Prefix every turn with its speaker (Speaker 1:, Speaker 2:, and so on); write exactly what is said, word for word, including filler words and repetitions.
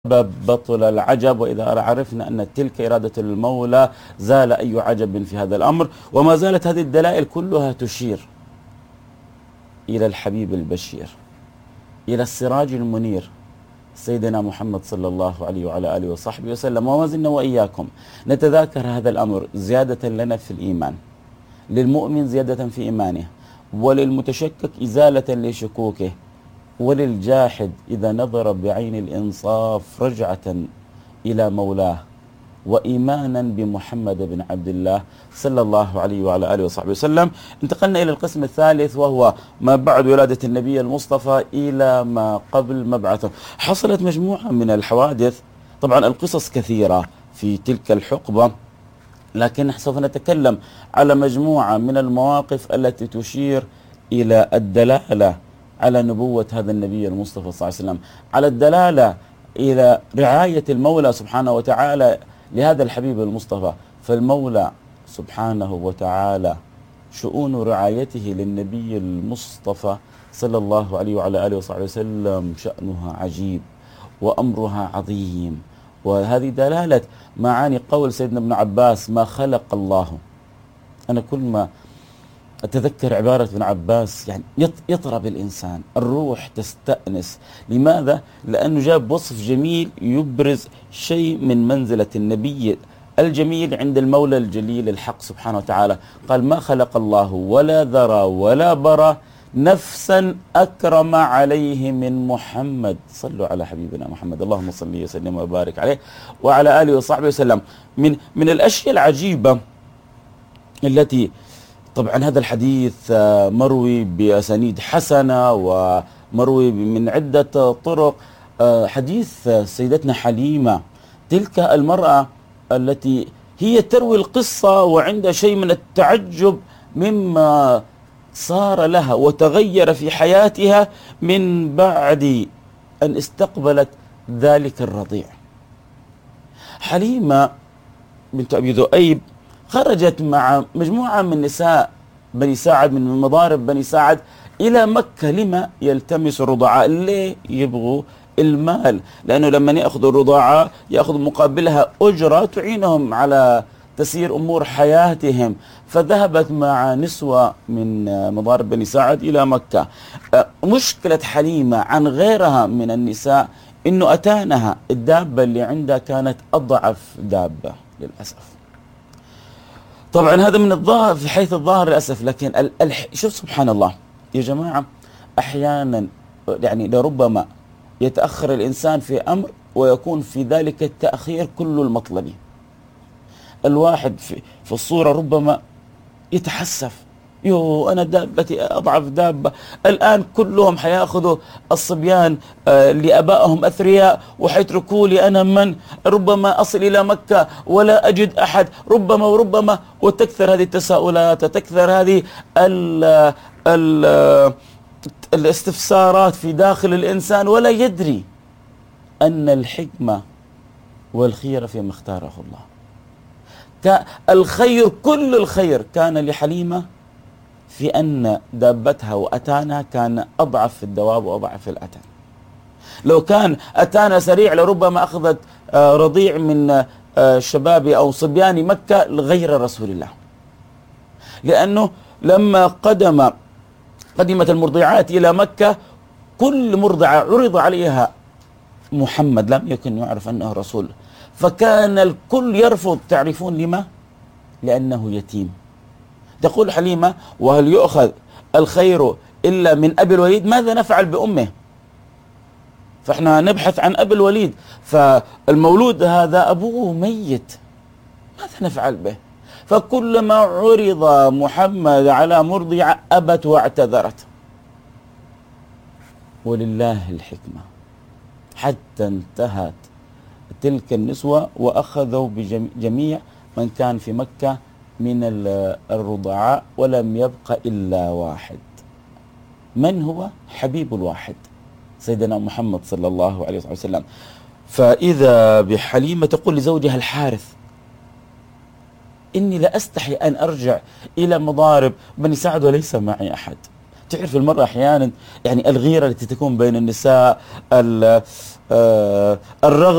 Speaker 1: بطل العجب، وإذا عرفنا أن تلك إرادة المولى زال أي عجب في هذا الأمر. وما زالت هذه الدلائل كلها تشير إلى الحبيب البشير، إلى السراج المنير سيدنا محمد صلى الله عليه وعلى آله وصحبه وسلم. وما زلنا وإياكم نتذاكر هذا الأمر زيادة لنا في الإيمان، للمؤمن زيادة في إيمانه، وللمتشكك إزالة لشكوكه، وللجاحد إذا نظر بعين الإنصاف رجعة إلى مولاه، وإيمانا بمحمد بن عبد الله صلى الله عليه وعلى آله وصحبه وسلم. انتقلنا إلى القسم الثالث، وهو ما بعد ولادة النبي المصطفى إلى ما قبل مبعثه. حصلت مجموعة من الحوادث، طبعا القصص كثيرة في تلك الحقبة، لكن سوف نتكلم على مجموعة من المواقف التي تشير إلى الدلالة على نبوة هذا النبي المصطفى صلى الله عليه وسلم، على الدلالة إلى رعاية المولى سبحانه وتعالى لهذا الحبيب المصطفى. فالمولى سبحانه وتعالى شؤون رعايته للنبي المصطفى صلى الله عليه وعلى آله وصحبه وسلم شأنها عجيب وأمرها عظيم. وهذه دلالة معاني قول سيدنا ابن عباس: ما خلق الله. أنا كل ما أتذكر عبارة ابن عباس يعني يطرب الإنسان، الروح تستأنس. لماذا؟ لأنه جاب وصف جميل يبرز شيء من منزلة النبي الجميل عند المولى الجليل الحق سبحانه وتعالى. قال: ما خلق الله ولا ذرى ولا برى نفسا أكرم عليه من محمد. صلوا على حبيبنا محمد، اللهم صل وسلم وبارك عليه وعلى آله وصحبه وسلم. من من الأشياء العجيبة التي طبعا هذا الحديث مروي بأسانيد حسنة ومروي من عدة طرق، حديث سيدتنا حليمة، تلك المرأة التي هي تروي القصة وعندها شيء من التعجب مما صار لها وتغير في حياتها من بعد أن استقبلت ذلك الرضيع. حليمة بنت أبي ذؤيب خرجت مع مجموعة من نساء بني ساعد، من مضارب بني ساعد، إلى مكة. لما يلتمس الرضعاء؟ ليه يبغوا المال؟ لأنه لما يأخذوا الرضاعة يأخذ مقابلها أجرة تعينهم على تسيير أمور حياتهم. فذهبت مع نسوة من مضارب بني ساعد إلى مكة. مشكلة حليمة عن غيرها من النساء إنه أتانها الدابة اللي عندها كانت أضعف دابة للأسف. طبعا هذا من الظاهر في حيث الظاهر للأسف، لكن الح... شوف سبحان الله يا جماعة، أحيانا يعني لربما يتأخر الإنسان في أمر ويكون في ذلك التأخير كل المطلبي. الواحد في, في الصورة ربما يتحسف: يو أنا دابتي أضعف دابة، الآن كلهم حياخذوا الصبيان آه لأبائهم أثرياء وحيتركوا لي أنا من ربما أصل إلى مكة ولا أجد أحد، ربما وربما. وتكثر هذه التساؤلات، وتكثر هذه ال ال الاستفسارات في داخل الإنسان، ولا يدري أن الحكمة والخير فيما اختاره الله. الخير كل الخير كان لحليمة في أن دابتها وأتانها كان أضعف الدواب وأضعف الأتان. لو كان أتانا سريع لربما أخذت رضيع من شباب أو صبيان مكة لغير رسول الله، لأنه لما قدم قدمت المرضعات إلى مكة كل مرضعة عرض عليها محمد، لم يكن يعرف أنه رسول، فكان الكل يرفض. تعرفون لما؟ لأنه يتيم. تقول حليمة: وهل يؤخذ الخير إلا من أبي الوليد؟ ماذا نفعل بأمه؟ فإحنا نبحث عن أبي الوليد، فالمولود هذا أبوه ميت، ماذا نفعل به؟ فكلما عرض محمد على مرضعة أبت واعتذرت. ولله الحكمة حتى انتهت تلك النسوة وأخذوا بجميع من كان في مكة من الرضعاء، ولم يبق إلا واحد. من هو؟ حبيب الواحد سيدنا محمد صلى الله عليه وسلم. فإذا بحليمة تقول لزوجها الحارث: إني لا أستحي أن أرجع إلى مضارب بني سعد وليس معي أحد. تعرف المرأة أحيانا يعني الغيرة التي تكون بين النساء، الرغبة